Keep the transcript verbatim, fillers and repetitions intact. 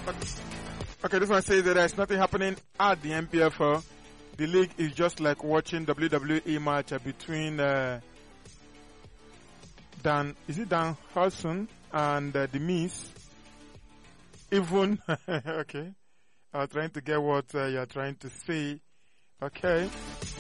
Okay, this one says that there's nothing happening at the M P F L. The league is just like watching W W E match between uh, Dan, is it Dan Hudson and uh, The Miz? Even, okay, I was trying to get what uh, you're trying to say. Okay.